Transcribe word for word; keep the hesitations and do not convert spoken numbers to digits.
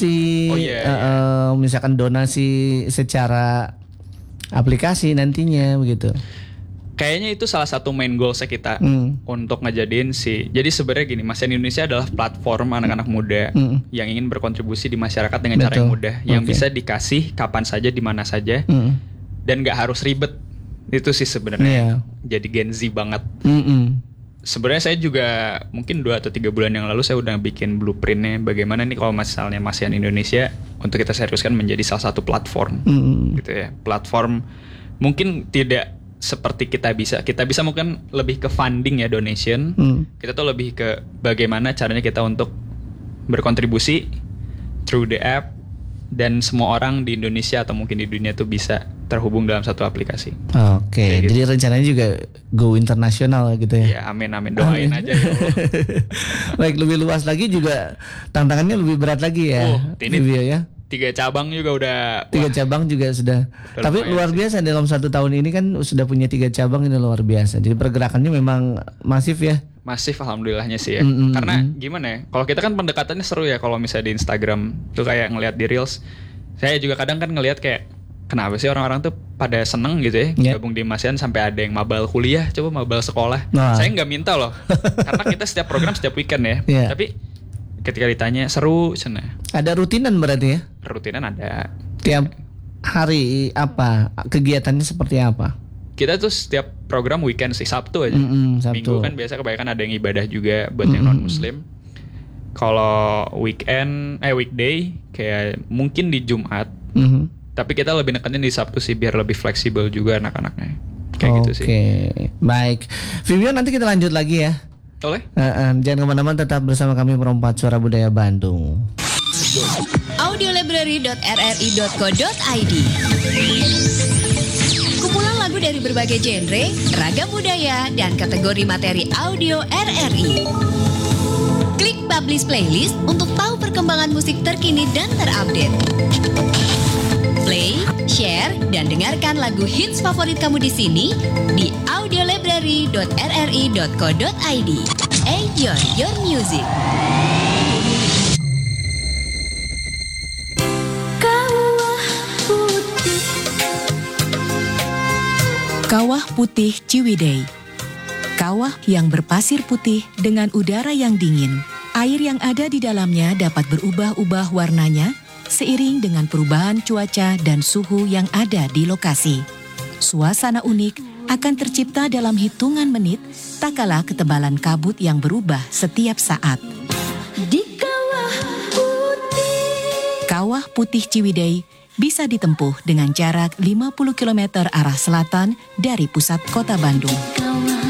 kontribusi, Oh, iya, uh, uh, misalkan donasi secara aplikasi nantinya begitu. Kayaknya itu salah satu main goalsnya kita hmm. untuk ngejadiin si. Jadi sebenarnya gini, Masian Indonesia adalah platform anak-anak muda hmm. yang ingin berkontribusi di masyarakat dengan Betul. cara yang mudah, yang okay. bisa dikasih kapan saja, di mana saja, hmm. dan nggak harus ribet. Itu sih sebenarnya. Yeah. Jadi Gen Z banget. Hmm. Sebenarnya saya juga mungkin dua atau tiga bulan yang lalu saya udah bikin blueprintnya bagaimana nih kalau misalnya Masian Indonesia untuk kita seriuskan menjadi salah satu platform, hmm. gitu ya. Platform mungkin tidak seperti kita bisa, kita bisa mungkin lebih ke funding ya, donation. Hmm. Kita tuh lebih ke bagaimana caranya kita untuk berkontribusi through the app dan semua orang di Indonesia atau mungkin di dunia tuh bisa terhubung dalam satu aplikasi. Oke, okay. gitu. Jadi rencananya juga go internasional gitu ya? Ya, amin amin, doain amin. aja ya. Baik, lebih luas lagi juga tantangannya lebih berat lagi ya. Oh, ini Vivio ya. Tiga cabang juga udah. Tiga wah, cabang juga sudah. Tapi luar biasa sih. Dalam satu tahun ini kan sudah punya tiga cabang, ini luar biasa. Jadi pergerakannya memang masif ya. Masif alhamdulillahnya sih ya. Mm-hmm. Karena gimana ya? Kalau kita kan pendekatannya seru ya. Kalau misalnya di Instagram tuh kayak ngelihat di Reels. Saya juga kadang kan ngelihat kayak kenapa sih orang-orang tuh pada seneng gitu ya yeah. gabung di Masian sampai ada yang mabal kuliah, coba mabal sekolah. Nah. Saya nggak minta loh. Karena kita setiap program setiap weekend ya. Yeah. Tapi ketika ditanya seru sana. Ada rutinan berarti ya? Rutinan ada. Tiap hari apa? Kegiatannya seperti apa? Kita tuh setiap program weekend sih, Sabtu aja. Mm-hmm, Sabtu. Minggu kan biasa kebanyakan ada yang ibadah juga buat mm-hmm. yang non muslim. Kalau weekend eh weekday kayak mungkin di Jumat. Mm-hmm. Tapi kita lebih nekannya di Sabtu sih biar lebih fleksibel juga anak-anaknya. Kayak okay. gitu sih. Oke. Baik. Vivio, nanti kita lanjut lagi ya. Boleh. Uh, uh, jangan kemana-mana, tetap bersama kami Perompak Suara Budaya Bandung. audiolibrary dot r r i dot co dot i d. Kumpulan lagu dari berbagai genre, ragam budaya, dan kategori materi audio R R I. Klik publish playlist untuk tahu perkembangan musik terkini dan terupdate. Play, share, dan dengarkan lagu hits favorit kamu di sini di audiolibrary dot r r i dot co dot i d. Enjoy your music. Kawah Putih. Kawah Putih Ciwidey. Kawah yang berpasir putih dengan udara yang dingin. Air yang ada di dalamnya dapat berubah-ubah warnanya seiring dengan perubahan cuaca dan suhu yang ada di lokasi. Suasana unik akan tercipta dalam hitungan menit, tak kalah ketebalan kabut yang berubah setiap saat. Di Kawah Putih. Kawah Putih Ciwidey bisa ditempuh dengan jarak lima puluh kilometer arah selatan dari pusat kota Bandung. Kawah